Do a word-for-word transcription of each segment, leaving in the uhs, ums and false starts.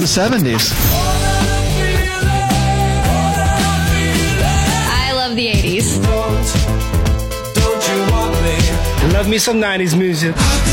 the seventies. I love the eighties. Love me some nineties music.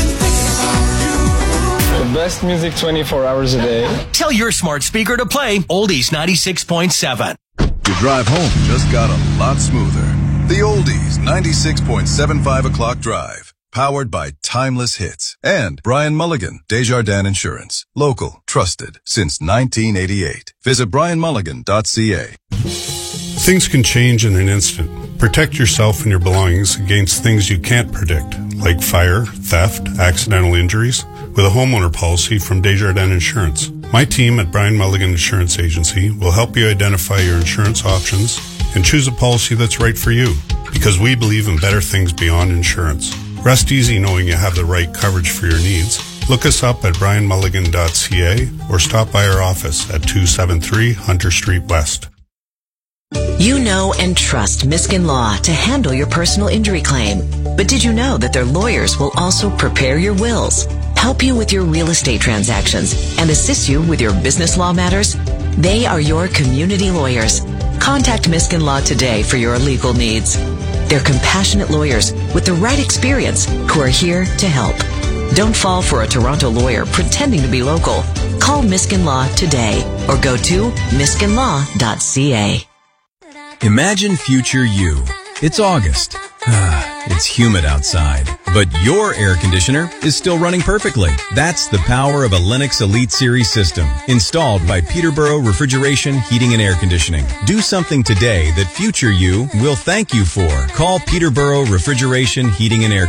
The best music twenty-four hours a day. Tell your smart speaker to play Oldies ninety-six point seven. Your drive home just got a lot smoother. The Oldies ninety-six point seven five o'clock drive. Powered by timeless hits. And Brian Mulligan, Desjardins Insurance. Local, trusted, since nineteen eighty-eight. Visit brian mulligan dot c a. Things can change in an instant. Protect yourself and your belongings against things you can't predict, like fire, theft, accidental injuries, with a homeowner policy from Desjardins Insurance. My team at Brian Mulligan Insurance Agency will help you identify your insurance options and choose a policy that's right for you, because we believe in better things beyond insurance. Rest easy knowing you have the right coverage for your needs. Look us up at brian mulligan dot c a or stop by our office at two seventy-three Hunter Street West. You know and trust Miskin Law to handle your personal injury claim. But did you know that their lawyers will also prepare your wills, help you with your real estate transactions, and assist you with your business law matters? They are your community lawyers. Contact Miskin Law today for your legal needs. They're compassionate lawyers with the right experience who are here to help. Don't fall for a Toronto lawyer pretending to be local. Call Miskin Law today or go to miskin law dot c a. Imagine future you. It's August. It's humid outside, but your air conditioner is still running perfectly. That's the power of a Lennox Elite Series system, installed by Peterborough Refrigeration, Heating and Air Conditioning. Do something today that future you will thank you for. Call Peterborough Refrigeration, Heating and Air